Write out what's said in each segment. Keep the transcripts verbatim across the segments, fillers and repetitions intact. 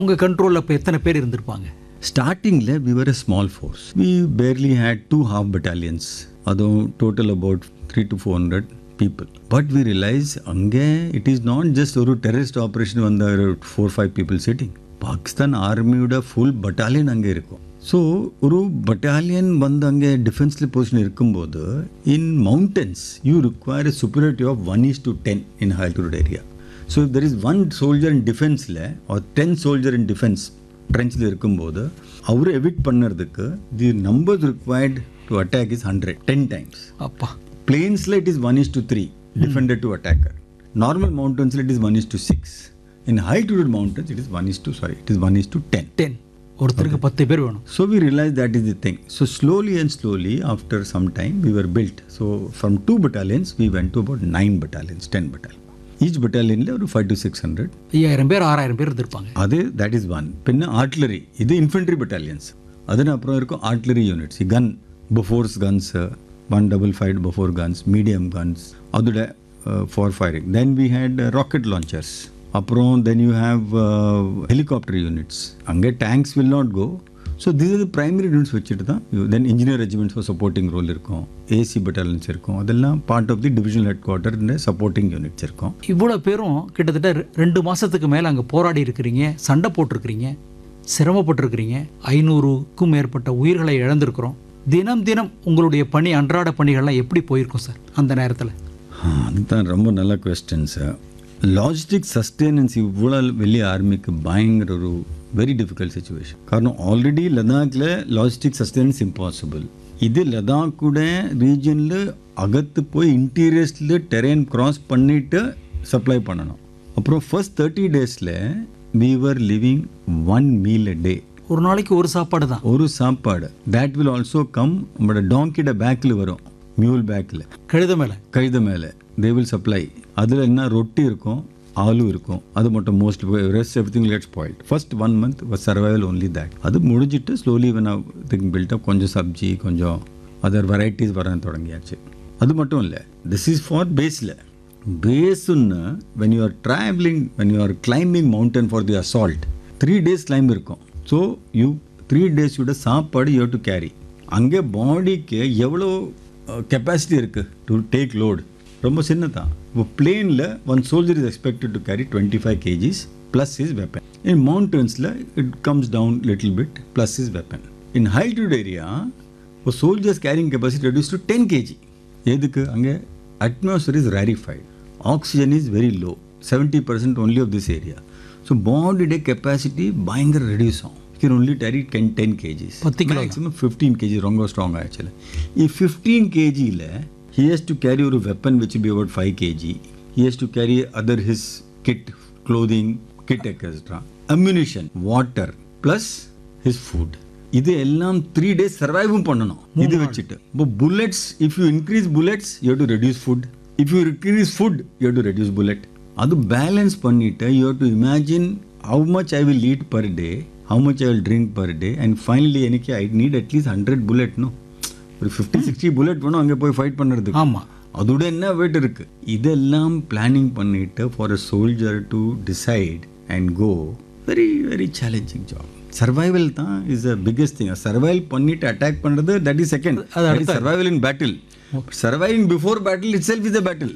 உங்கள் கண்ட்ரோலில் இப்போ எத்தனை பேர் இருந்திருப்பாங்க? ஸ்டார்டிங்கில் we were a small force. We barely had two half battalions. அதுவும் total about three to four hundred people. But we realized அங்கே it is not just ஒரு terrorist operation வந்த four five people sitting. Pakistan ஆர்மியோட full battalion அங்கே இருக்கும். So ஒரு battalion வந்து அங்கே டிஃபென்ஸில் position இருக்கும்போது இன் mountains you require a superiority of one is to ten in high altitude area. So if there is one soldier in defenseல or ten soldier in defense ட்ரென்ச்சில் இருக்கும்போது அவர் evict பண்ணுறதுக்கு the number required to attack is hundred ten times. அப்பா. பிளேன்ஸில் it is one is to three Defender to attacker. Normal மவுண்டன்ஸில் it is one is to six. In high altitude mountains it is one is to sorry it is one is to ten. Ten ஒருத்தருக்கு பத்து பேர் வேணும். So we realized that is the thing. So slowly and slowly after some time we were built. So from two battalions we went to about nine battalions, ten battalions. Each battalion ஒரு five to six hundred. ஐயாயிரம் பேர் ஆறாயிரம் பேர் இருந்திருப்பாங்க. அது that is one. பின்ன artillery இது infantry battalions. அதுன்னு அப்புறம் இருக்கும் ஆர்ட்லரி யூனிட்ஸ், கன் Bofors guns, one double five Bofors guns, medium guns, அதோட for firing. Then we had rocket launchers. அப்புறம் then you have helicopter units. அங்கே tanks will not go. So this is primary units வச்சுட்டு தான் தென் engineer regiments for supporting role இருக்கும், AC battalions இருக்கும், அதெல்லாம் part of the divisional head quarter இந்த supporting units இருக்கும். இவ்வளோ பேரும் கிட்டத்தட்ட ரெண்டு மாதத்துக்கு மேலே அங்கே போராடி இருக்கிறீங்க, சண்டை போட்டிருக்கிறீங்க, சிரமப்பட்டிருக்கிறீங்க, ஐநூறுக்கும் மேற்பட்ட உயிர்களை இழந்திருக்கிறோம். தினம் தினம் உங்களுடைய பணி அன்றாட பணிகள்லாம் எப்படி போயிருக்கும் சார் அந்த நேரத்தில்? அதுதான் ரொம்ப நல்ல கொஸ்டின் சார். லாஜிஸ்டிக் சஸ்டெனன்ஸ் இவ்வளோ வெளியே ஆர்மிக்கு பயங்கர ஒரு வெரி டிஃபிகல்ட் சுச்சுவேஷன். காரணம் ஆல்ரெடி லடாக்கில் லாஜிஸ்டிக் சஸ்டெனன்ஸ் இம்பாசிபிள். இது லடாக்கோட ரீஜனில் அகத்து போய் இன்டீரியர்ஸில் டெரெயின் கிராஸ் பண்ணிவிட்டு சப்ளை பண்ணணும். அப்புறம் ஃபர்ஸ்ட் தேர்ட்டி டேஸில் we were living one meal a day. ஒரு நாளைக்கு ஒரு சாப்பாடு தான். ஒரு சாப்பாடு. that will also come நம்மளோட டாங்கியோட பேக்கில் வரும், மியூல் பேக்கில், கழுத மேலே கழுத மேலே they will supply. அதில் என்ன ரொட்டி இருக்கும், ஆலு இருக்கும், அது மட்டும் most rest everything gets spoilt. First one month was survival only that. அது முடிஞ்சிட்டு slowly when thing build up கொஞ்சம் சப்ஜி கொஞ்சம் அதர் வெரைட்டிஸ் வர தொடங்கியாச்சு. அது மட்டும் இல்லை, திஸ் இஸ் ஃபார் பேஸில். பேஸுன்னு when you are travelling when you are climbing mountain for the assault three days climb இருக்கும். ஸோ யூ த்ரீ டேஸோட சாப்பாடு யூ ஹவ் டு கேரி. அங்கே பாடிக்கு எவ்வளோ கெப்பாசிட்டி இருக்குது டு டேக் லோடு ரொம்ப சின்னதான். இப்போ பிளேனில் one soldier is expected to carry twenty five KGs plus is weapon. In மவுண்டன்ஸில் it comes down little bit plus is weapon. In high altitude area ஒரு soldiers carrying capacity reduce to ten KG. எதுக்கு? அங்கே atmosphere is rarefied, oxygen is very low, seventy percent only of this area. So பாடியோட capacity பயங்கர reduce ஆகும். You can only carry ten, ten kgs. Maximum fifteen kgs, ரொம்ப strong actually. If fifteen kg la, he has to carry a weapon which will be about five kilograms. He has to carry other his kit, clothing, kit et cetera. Ammunition, water, plus his food. இது எல்லாம் three days survive பண்ணணும். இது வச்சிட்டு. But bullets, if you increase bullets, you have to reduce food. If you increase food, you have to reduce bullet. அது balance பண்ணிட்டு you have to imagine how much I will eat per day, how much I will drink per day, and finally எனக்கு I need at least one hundred bullet. No, ஒரு fifty sixty bullet வேணும் அங்கே போய் fight பண்ணுறதுக்கு. ஆமாம், அதோட என்ன wait இருக்குது. இதெல்லாம் பிளானிங் பண்ணிட்டு for a soldier to decide and go very very challenging job. Survival தான் is the biggest thing. Survival பண்ணிட்டு அட்டாக் பண்ணுறது that is second. Survival in battle. Surviving before battle itself is a battle.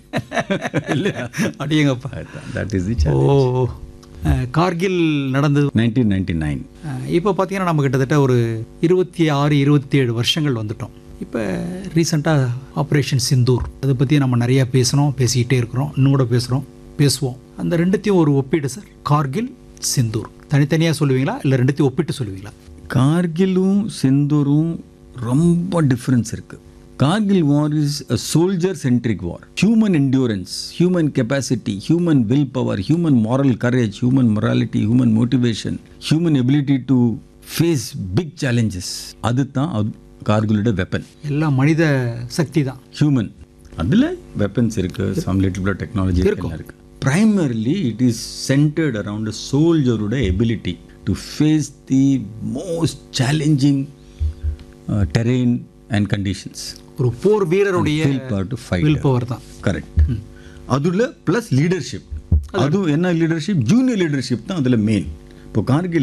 அடியங்கப்பா, that is the challenge. ஓ, கார்கில் நடந்தது nineteen ninety-nine. இப்போ பார்த்தீங்கன்னா நம்ம கிட்டத்தட்ட ஒரு இருபத்தி ஆறு இருபத்தி ஏழு வருஷங்கள் வந்துட்டோம். இப்போ ரீசெண்டாக ஆப்ரேஷன் சிந்தூர், அதை பற்றி நம்ம நிறையா பேசணும், பேசிக்கிட்டே இருக்கிறோம், இன்னும் கூட பேசுகிறோம், பேசுவோம். அந்த ரெண்டுத்தையும் ஒரு ஒப்பீடு சார், கார்கில் சிந்தூர் தனித்தனியாக சொல்லுவீங்களா இல்லை ரெண்டுத்தையும் ஒப்பிட்டு சொல்லுவீங்களா? கார்கிலும் சிந்தூரும் ரொம்ப டிஃப்ரென்ஸ் இருக்குது. Kargil war is a soldier-centric war. Human endurance, human capacity, human willpower, human moral courage, human morality, human motivation, human ability to face big challenges. அதுதான் கார்கிலோட வெப்பன். எல்லாம் மனித சக்தி தான், ஹியூமன். அதில் வெப்பன்ஸ் இருக்குது, சம் லிட்டில் பிட் டெக்னாலஜி இருக்குது. Primarily it is centered around a soldier's ability to face the most challenging uh, terrain and conditions. ஒரு போர் வீரருடைய will power தான். Correct. அதில் ப்ளஸ் லீடர்ஷிப். அது என்ன லீடர்ஷிப்? ஜூனியர் லீடர்ஷிப் தான் அதில் மெயின். இப்போ கார்கில்